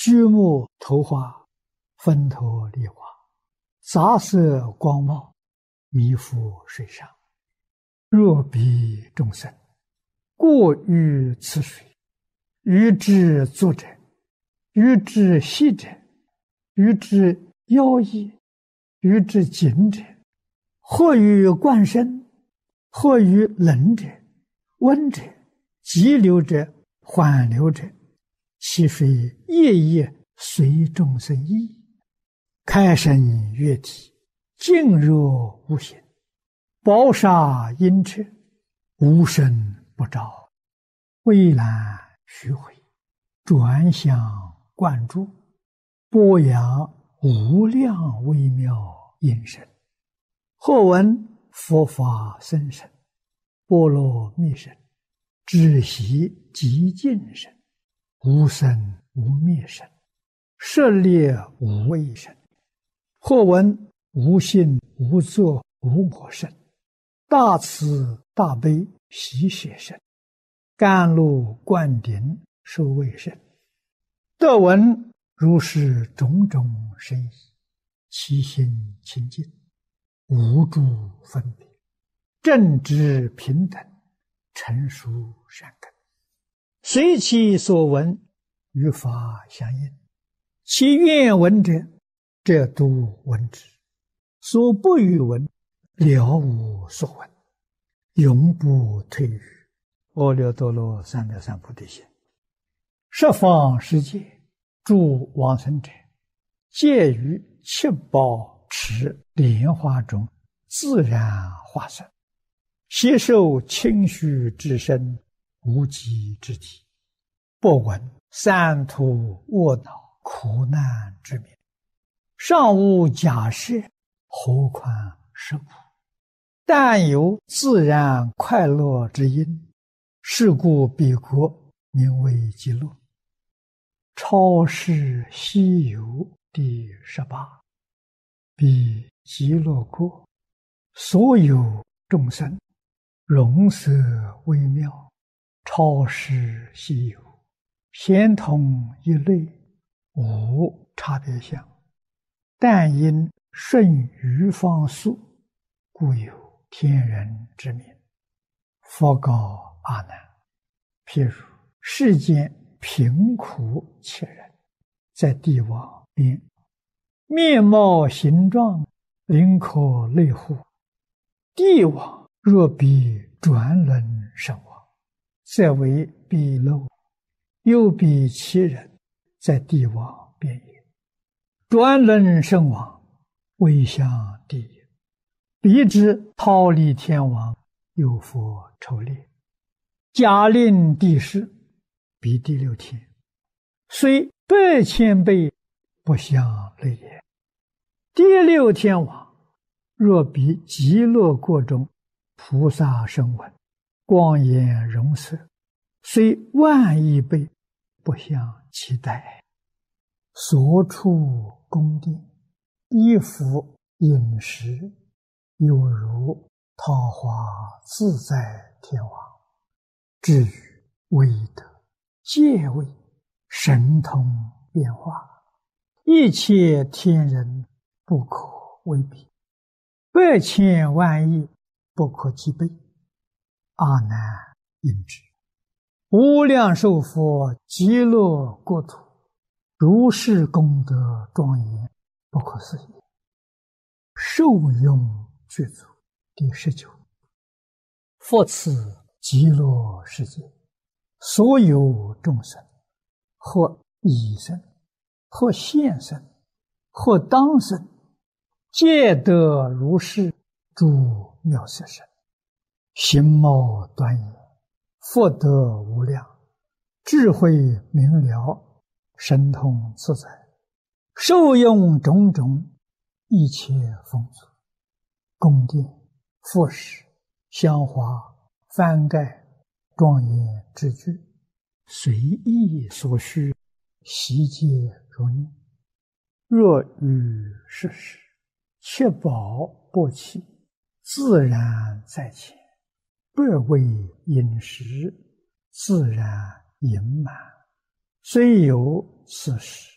菊木头花，分头梨花，杂色光茂，弥覆水上。若彼众生，过于此水，于之作者，于之息者，于之妖异，于之景者，或于贯身，或于冷者，温者，急流者，缓流者，其水夜夜随众生意，开生月体，静若无形，宝沙阴彻，无声不照，蔚蓝虚回，转向贯注，播扬无量微妙音声。或闻佛法僧声，波罗蜜声，知悉极尽声，无生无灭声，舍猎无畏声。或闻无性无作无我声，大慈大悲喜舍声，甘露灌顶受卫声。得闻如是种种深意，其心清净，无诸分别，正直平等，成熟善根，随其所闻，与法相应。其愿闻者，则都闻之；所不欲闻，了无所闻，永不退于阿耨多罗三藐三菩提心。十方世界诸往生者，皆于七宝池莲花中自然化身，悉受清虚之身，无极之体，不闻三途卧恼苦难之名，尚无假设，何况是苦？但有自然快乐之因，是故彼国名为极乐。超世西游第18，彼极乐国，所有众生，容色微妙，超世西游，咸同一类，无差别相，但因顺于方速，故有天人之名。佛告阿难：譬如世间贫苦切人，在地网边，面貌形状，灵可类乎？地网若比转轮身亡，则为彼漏；又比其人，在地网边也。转轮身亡，未向地也。彼之忉利天王，有佛筹猎，假令地势，彼第六天，虽100,000倍，不相类也。第六天王，若比极乐国中菩萨声闻，光颜容色，虽10000亿倍，不相期待。所处宫殿，衣服饮食，有如桃花自在天王。至于威德、戒位、神通变化，一切天人不可为比，100,000万亿不可计倍。阿难应知，无量寿佛极乐国土，如是功德庄严，不可思议。受用具足第19。复此极乐世界，所有众生，或已生，或现生，或当生，皆得如是诸妙色身，形貌端严，福德无量，智慧明了，神通自在，受用种种一切丰足，宫殿、复饰、香花、幡盖、庄严之具，随意所需，悉皆如念。若于世时，七宝钵器，自然在前，8味饮食，自然盈满。虽有此时，